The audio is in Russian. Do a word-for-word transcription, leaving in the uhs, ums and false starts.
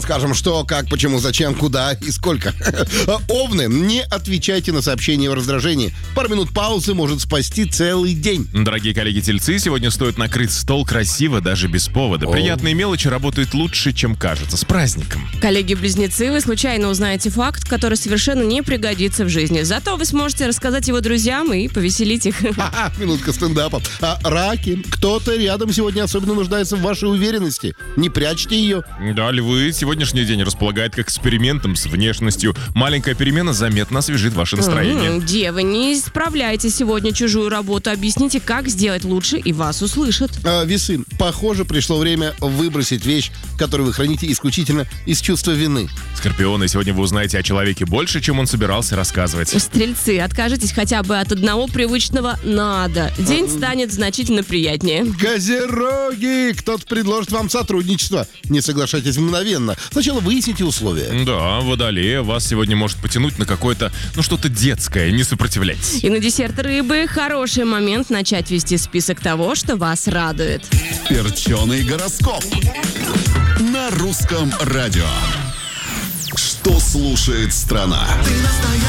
расскажем, что, как, почему, зачем, куда и сколько. Овны, не отвечайте на сообщения в раздражении. Пару минут паузы может спасти целый день. Дорогие коллеги-тельцы, сегодня стоит накрыть стол красиво, даже без повода. О. Приятные мелочи работают лучше, чем кажется. С праздником. Коллеги-близнецы, вы случайно узнаете факт, который совершенно не пригодится в жизни. Зато вы сможете рассказать его друзьям и повеселить их. Ха-ха, минутка стендапа. А, раки, кто-то рядом сегодня особенно нуждается в вашей уверенности. Не прячьте ее. Да, львы, сегодняшний день располагает к экспериментам с внешностью. Маленькая перемена заметно освежит ваше настроение. М-м, девы, не исправляйте сегодня чужую работу. Объясните, как сделать лучше, и вас услышат. А, весы, похоже, пришло время выбросить вещь, которую вы храните исключительно из чувства вины. Скорпионы, сегодня вы узнаете о человеке больше, чем он собирался рассказывать. Стрельцы, откажитесь хотя бы от одного привычного «надо». День станет значительно приятнее. Козероги, кто-то предложит вам сотрудничество. Не соглашайтесь мгновенно. Сначала выясните условия. Да, водолея вас сегодня может потянуть на какое-то, ну что-то детское, не сопротивляйтесь. И на десерт рыбы хороший момент начать вести список того, что вас радует. Перченый гороскоп на русском радио. Что слушает страна?